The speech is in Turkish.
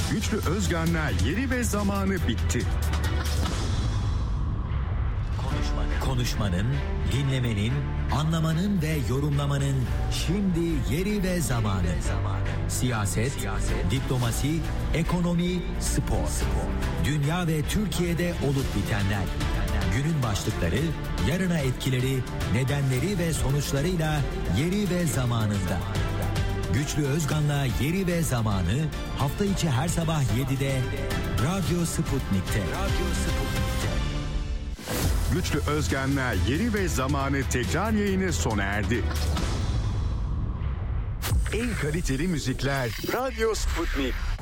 Güçlü Özgan'la Yeri ve Zamanı bitti. Konuşmanın, dinlemenin, anlamanın ve yorumlamanın şimdi yeri ve zamanı. Siyaset, diplomasi, ekonomi, spor. Dünya ve Türkiye'de olup bitenler. Günün başlıkları, yarına etkileri, nedenleri ve sonuçlarıyla yeri ve zamanında. Güçlü Özgan'la Yeri ve Zamanı hafta içi her sabah 7'de Radyo Sputnik'te. Güçlü Özgan'la Yeri ve Zamanı tekrar yayını sona erdi. En kaliteli müzikler Radyo Sputnik.